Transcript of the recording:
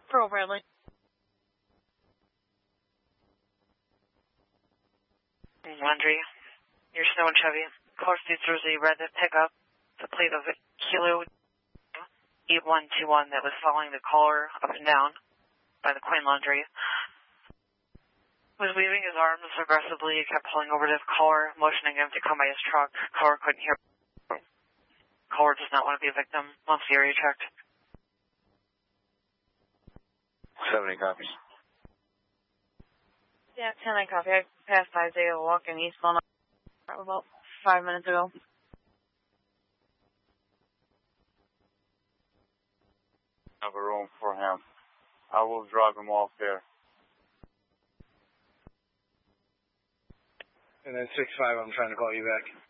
Pearl Bradley. Laundry. Your Snow and Chevy. Color features a red pickup. The plate of Kilo 8121 that was following the caller up and down by the Queen Laundry. Was waving his arms aggressively, kept pulling over to the caller, motioning him to come by his truck. Caller couldn't hear. Caller does not want to be a victim. Wants the area checked. 70 copies. Yeah, 10 copy. I passed Isaiah walking eastbound about 5 minutes ago. Have a room for him. I will drop him off there. And then 6-5, I'm trying to call you back.